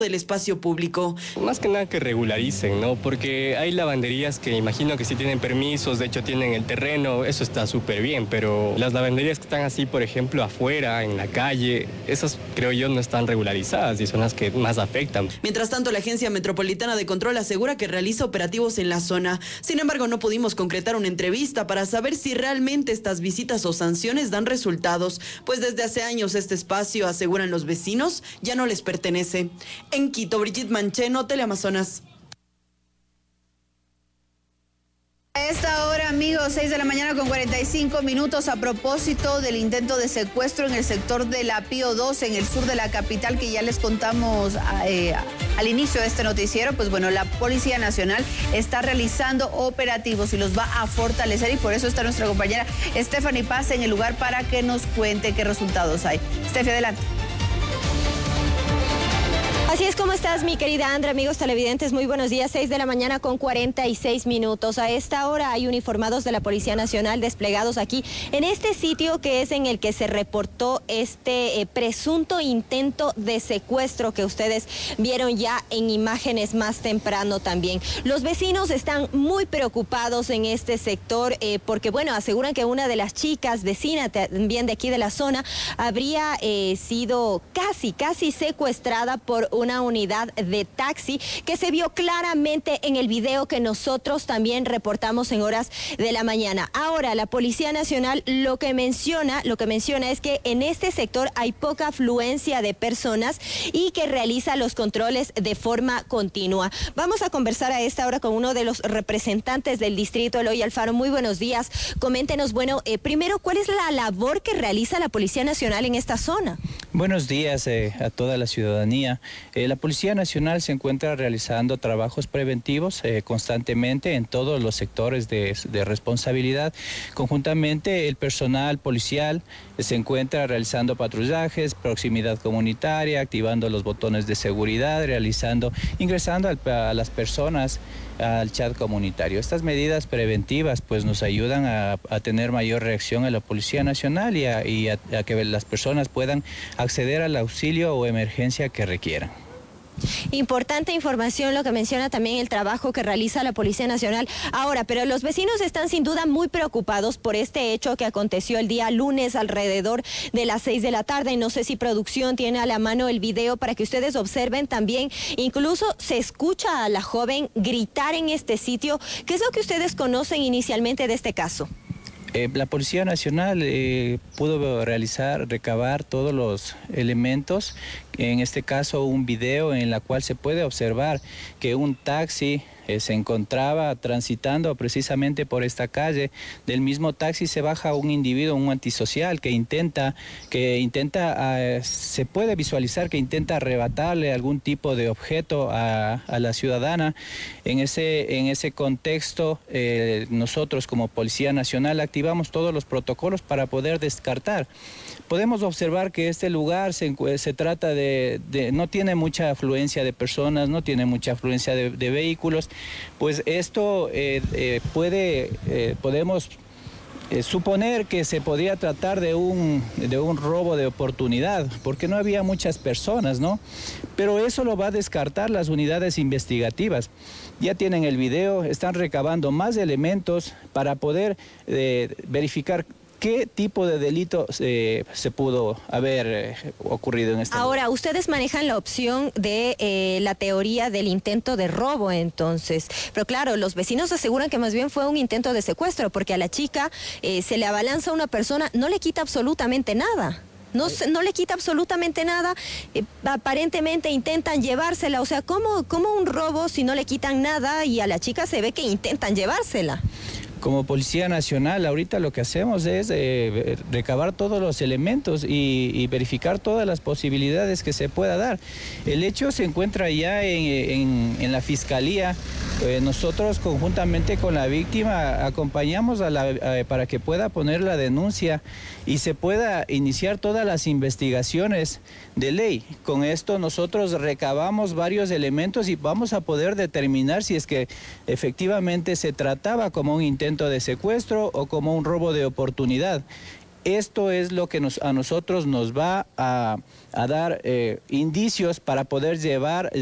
del espacio público. Más que nada que regularicen, ¿no? Porque hay lavanderías que imagino que sí tienen permisos, de hecho tienen el terreno, eso está súper bien, pero las lavanderías que están así, por ejemplo, afuera, en la calle, esas creo yo no están regularizadas y son las que más afectan. Mientras tanto, la Agencia Metropolitana de Control asegura que realiza operativos en la zona. Sin embargo, no pudimos concretar una entrevista para saber si realmente estas visitas o sanciones dan resultados, pues desde hace años este espacio, aseguran los vecinos, ya no les pertenece. En Quito, Brigitte Mancheno, Teleamazonas. A esta hora, amigos, 6 de la mañana con 45 minutos, a propósito del intento de secuestro en el sector de la Pío 2, en el sur de la capital, que ya les contamos al inicio de este noticiero. Pues bueno, la Policía Nacional está realizando operativos y los va a fortalecer, y por eso está nuestra compañera Stephanie Paz en el lugar para que nos cuente qué resultados hay. Stephanie, adelante. Así es, ¿cómo estás, mi querida Andra? Amigos televidentes, muy buenos días. 6 de la mañana con 46 minutos. A esta hora hay uniformados de la Policía Nacional desplegados aquí en este sitio, que es en el que se reportó este presunto intento de secuestro que ustedes vieron ya en imágenes más temprano también. Los vecinos están muy preocupados en este sector porque, bueno, aseguran que una de las chicas vecinas también de aquí de la zona habría sido casi secuestrada por una unidad de taxi, que se vio claramente en el video que nosotros también reportamos en horas de la mañana. Ahora, la Policía Nacional lo que menciona es que en este sector hay poca afluencia de personas y que realiza los controles de forma continua. Vamos a conversar a esta hora con uno de los representantes del distrito, Eloy Alfaro. Muy buenos días. Coméntenos, bueno, primero, ¿cuál es la labor que realiza la Policía Nacional en esta zona? Buenos días a toda la ciudadanía. La Policía Nacional se encuentra realizando trabajos preventivos constantemente en todos los sectores de responsabilidad. Conjuntamente, el personal policial se encuentra realizando patrullajes, proximidad comunitaria, activando los botones de seguridad, ingresando a las personas al chat comunitario. Estas medidas preventivas pues nos ayudan a tener mayor reacción a la Policía Nacional y a que las personas puedan acceder al auxilio o emergencia que requieran. Importante información lo que menciona también el trabajo que realiza la Policía Nacional. Ahora, pero los vecinos están sin duda muy preocupados por este hecho que aconteció el día lunes alrededor de las 6 de la tarde. Y no sé si producción tiene a la mano el video para que ustedes observen también. Incluso se escucha a la joven gritar en este sitio. ¿Qué es lo que ustedes conocen inicialmente de este caso? La Policía Nacional pudo recabar todos los elementos, en este caso un video en la cual se puede observar que un taxi se encontraba transitando precisamente por esta calle. Del mismo taxi se baja un individuo, un antisocial, se puede visualizar que intenta arrebatarle algún tipo de objeto a la ciudadana. En ese contexto, nosotros como Policía Nacional activamos todos los protocolos para poder descartar. Podemos observar que este lugar se trata no tiene mucha afluencia de personas, no tiene mucha afluencia de vehículos. Pues esto podemos suponer que se podría tratar de un robo de oportunidad, porque no había muchas personas, ¿no? Pero eso lo va a descartar las unidades investigativas. Ya tienen el video, están recabando más elementos para poder verificar ¿qué tipo de delito se pudo haber ocurrido en este lugar? Ahora, ustedes manejan la opción de la teoría del intento de robo, entonces. Pero claro, los vecinos aseguran que más bien fue un intento de secuestro, porque a la chica se le abalanza una persona, no le quita absolutamente nada. No le quita absolutamente nada, aparentemente intentan llevársela. O sea, ¿cómo un robo si no le quitan nada y a la chica se ve que intentan llevársela? Como Policía Nacional, ahorita lo que hacemos es recabar todos los elementos y verificar todas las posibilidades que se pueda dar. El hecho se encuentra ya en la Fiscalía. Nosotros, conjuntamente con la víctima, acompañamos para que pueda poner la denuncia y se pueda iniciar todas las investigaciones de ley. Con esto nosotros recabamos varios elementos y vamos a poder determinar si es que efectivamente se trataba como un intento de secuestro o como un robo de oportunidad. Esto es lo que a nosotros nos va a dar indicios para poder llevar